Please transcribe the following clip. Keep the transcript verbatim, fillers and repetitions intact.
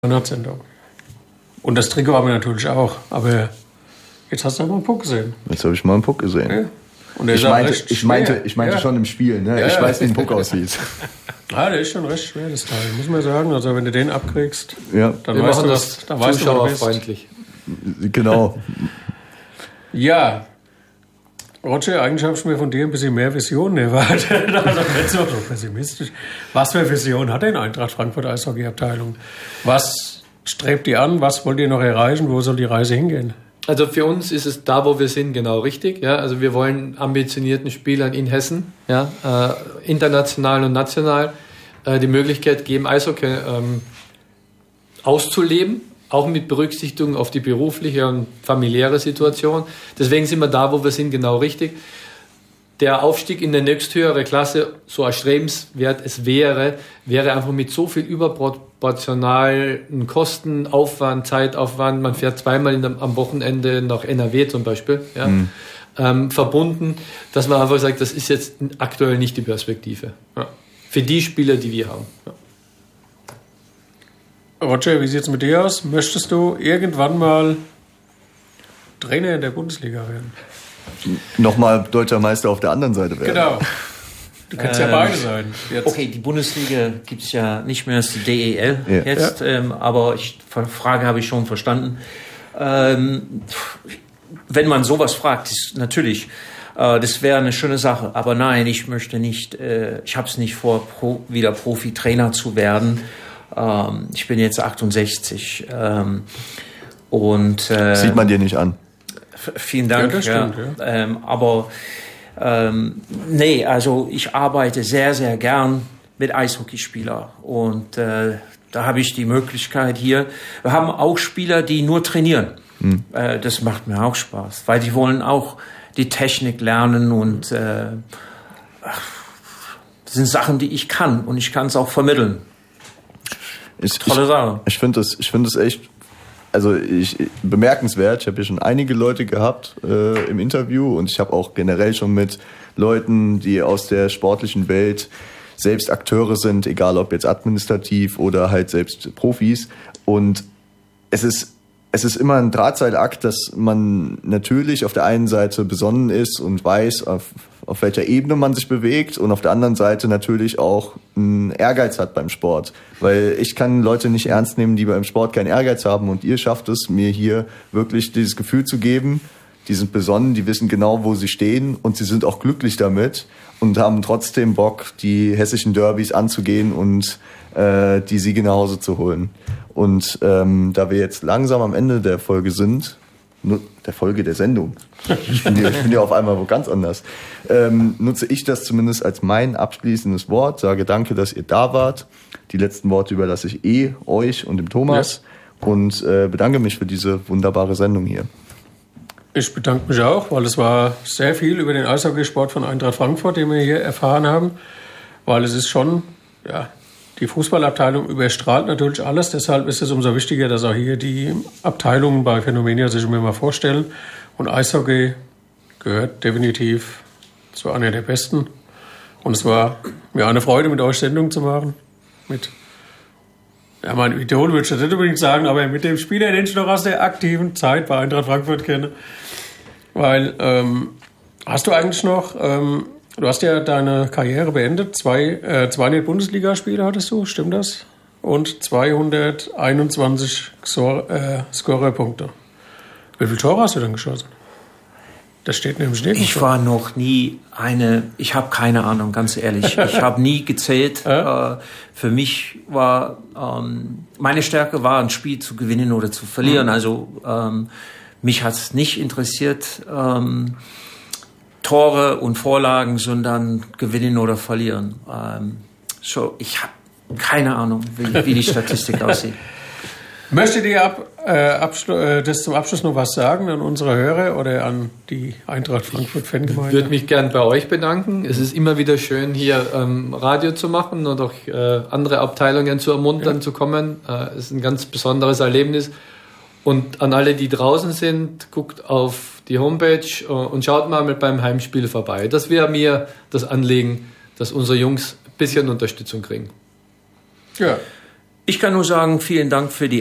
Sendung. Und das Trikot haben wir natürlich auch. Aber jetzt hast du mal einen Puck gesehen. Jetzt habe ich mal einen Puck gesehen. Ja. Und der ich, ist auch meinte, recht ich meinte, schwer. ich meinte Ja. schon im Spiel. Ne? Ja, ich ja. weiß, wie ein Puck aussieht. Ja, der ist schon recht schwer, das Teil. Muss man sagen. Also wenn du den abkriegst, Ja. dann Wir weißt machen du, das was, dann weißt du, was du bist. zuschauerfreundlich. Genau. Ja. Roger, eigentlich habe ich mir von dir ein bisschen mehr Visionen erwartet. Also nicht so, so pessimistisch. Was für Vision hat denn Eintracht Frankfurt Eishockey-Abteilung? Was strebt ihr an? Was wollt ihr noch erreichen? Wo soll die Reise hingehen? Also für uns ist es da, wo wir sind, genau richtig. Ja? Also wir wollen ambitionierten Spielern in Hessen, ja, äh, international und national, äh, die Möglichkeit geben, Eishockey ähm, auszuleben, auch mit Berücksichtigung auf die berufliche und familiäre Situation. Deswegen sind wir da, wo wir sind, genau richtig. Der Aufstieg in der nächsthöhere Klasse, so erstrebenswert es wäre, wäre einfach mit so viel überproportionalen Kosten, Aufwand, Zeitaufwand, man fährt zweimal in, am Wochenende nach N R W zum Beispiel, ja, mhm. ähm, verbunden, dass man einfach sagt, das ist jetzt aktuell nicht die Perspektive. Ja. Für die Spieler, die wir haben. Ja. Roger, wie sieht es mit dir aus? Möchtest du irgendwann mal Trainer in der Bundesliga werden? Nochmal deutscher Meister auf der anderen Seite werden. Genau. Du kannst ähm, ja beide sein. Jetzt. Okay, die Bundesliga gibt es ja nicht mehr, ist die D E L ja. jetzt. Ja. Ähm, aber ich, Frage habe ich schon verstanden. Ähm, wenn man sowas fragt, ist natürlich, äh, das wäre eine schöne Sache. Aber nein, ich möchte nicht, äh, ich habe es nicht vor, pro, wieder Profi-Trainer zu werden. Ähm, ich bin jetzt achtundsechzig. Ähm, und äh, sieht man dir nicht an. Vielen Dank. Ja, stimmt, ja. Ja. Ähm, aber ähm, nee, also ich arbeite sehr, sehr gern mit Eishockeyspielern und äh, da habe ich die Möglichkeit hier. Wir haben auch Spieler, die nur trainieren. Hm. Äh, das macht mir auch Spaß, weil die wollen auch die Technik lernen und äh, das sind Sachen, die ich kann und ich kann es auch vermitteln. Ich, Tolle Sache. Ich, ich finde das, ich finde das echt. Also ich, bemerkenswert, ich habe hier schon einige Leute gehabt äh, im Interview und ich habe auch generell schon mit Leuten, die aus der sportlichen Welt selbst Akteure sind, egal ob jetzt administrativ oder halt selbst Profis. Und es ist, es ist immer ein Drahtseilakt, dass man natürlich auf der einen Seite besonnen ist und weiß, auf, auf welcher Ebene man sich bewegt und auf der anderen Seite natürlich auch einen Ehrgeiz hat beim Sport. Weil ich kann Leute nicht ernst nehmen, die beim Sport keinen Ehrgeiz haben und ihr schafft es, mir hier wirklich dieses Gefühl zu geben, die sind besonnen, die wissen genau, wo sie stehen und sie sind auch glücklich damit und haben trotzdem Bock, die hessischen Derbys anzugehen und äh, die Siege nach Hause zu holen. Und ähm, da wir jetzt langsam am Ende der Folge sind, der Folge der Sendung, ich bin hier, ich bin hier auf einmal wo ganz anders, ähm, nutze ich das zumindest als mein abschließendes Wort, sage danke, dass ihr da wart. Die letzten Worte überlasse ich eh euch und dem Thomas ja. und äh, bedanke mich für diese wunderbare Sendung hier. Ich bedanke mich auch, weil es war sehr viel über den Eishockeysport von Eintracht Frankfurt, den wir hier erfahren haben, weil es ist schon, ja, die Fußballabteilung überstrahlt natürlich alles, deshalb ist es umso wichtiger, dass auch hier die Abteilungen bei Phänomenia sich mir mal vorstellen. Und Eishockey gehört definitiv zu einer der besten. Und es war mir eine Freude, mit euch Sendung zu machen. Mit, ja, mein Idol würde ich das nicht unbedingt sagen, aber mit dem Spieler, den ich noch aus der aktiven Zeit bei Eintracht Frankfurt kenne. Weil, ähm, hast du eigentlich noch... Ähm, Du hast ja deine Karriere beendet. Zwei, äh, zweihundert Bundesligaspiele hattest du, stimmt das? Und zweihunderteinundzwanzig Score, äh, Scorerpunkte. Wie viele Tore hast du denn geschossen? Das steht nämlich nicht. Ich war noch nie eine, ich habe keine Ahnung, ganz ehrlich. Ich habe nie gezählt. Äh? Äh, für mich war, ähm, meine Stärke war, ein Spiel zu gewinnen oder zu verlieren. Mhm. Also ähm, mich hat es nicht interessiert, ähm, Tore und Vorlagen, sondern gewinnen oder verlieren. Ähm, so, ich habe keine Ahnung, wie, wie die Statistik aussieht. Möchtet ihr ab, äh, abschlu- äh, das zum Abschluss noch was sagen an unsere Hörer oder an die Eintracht Frankfurt-Fangemeinde? Ich würde mich gern bei euch bedanken. Es ist immer wieder schön, hier ähm, Radio zu machen und auch äh, andere Abteilungen zu ermuntern, ja. zu kommen. Äh, es ist ein ganz besonderes Erlebnis. Und an alle, die draußen sind, guckt auf die Homepage und schaut mal beim Heimspiel vorbei. Das wäre mir das Anliegen, dass unsere Jungs ein bisschen Unterstützung kriegen. Ja. Ich kann nur sagen, vielen Dank für die